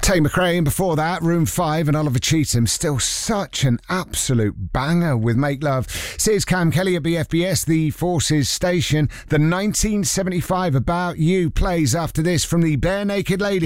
Tay McRae, and before that, Room 5 and Oliver Cheatham. Still such an absolute banger with Make Love. Here's Cam Kelly at BFBS, the Forces station. The 1975 About You plays after this from the Bare Naked Ladies.